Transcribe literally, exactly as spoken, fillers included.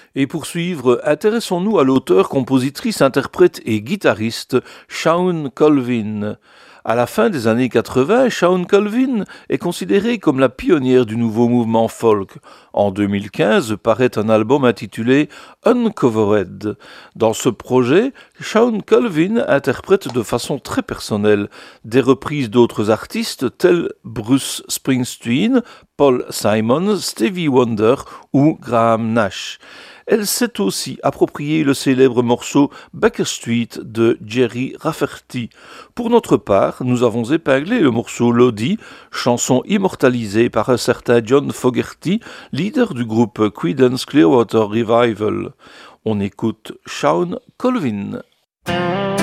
Et pour suivre, intéressons-nous à l'auteur, compositrice, interprète et guitariste Shawn Colvin. À la fin des années quatre-vingts, Shawn Colvin est considérée comme la pionnière du nouveau mouvement folk. En deux mille quinze paraît un album intitulé Uncovered. Dans ce projet, Shawn Colvin interprète de façon très personnelle des reprises d'autres artistes tels Bruce Springsteen, Paul Simon, Stevie Wonder ou Graham Nash. Elle s'est aussi approprié le célèbre morceau Baker Street de Jerry Rafferty. Pour notre part, nous avons épinglé le morceau Lodi, chanson immortalisée par un certain John Fogerty, leader du groupe Creedence Clearwater Revival. On écoute Shawn Colvin.